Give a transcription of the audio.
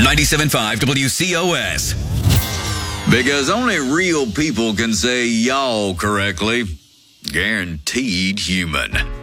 97.5 WCOS. Because only real people can say y'all correctly. Guaranteed human.